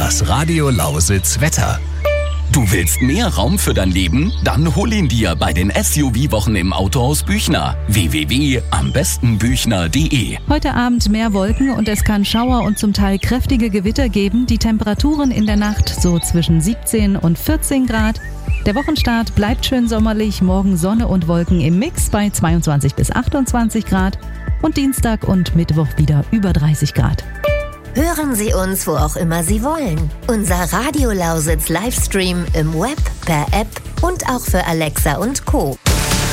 Das Radio Lausitz Wetter. Du willst mehr Raum für dein Leben? Dann hol ihn dir bei den SUV-Wochen im Autohaus Büchner. www.ambestenbüchner.de. Heute Abend mehr Wolken und es kann Schauer und zum Teil kräftige Gewitter geben. Die Temperaturen in der Nacht so zwischen 17 und 14 Grad. Der Wochenstart bleibt schön sommerlich. Morgen Sonne und Wolken im Mix bei 22 bis 28 Grad. Und Dienstag und Mittwoch wieder über 30 Grad. Hören Sie uns, wo auch immer Sie wollen. Unser Radio Lausitz Livestream im Web, per App und auch für Alexa und Co.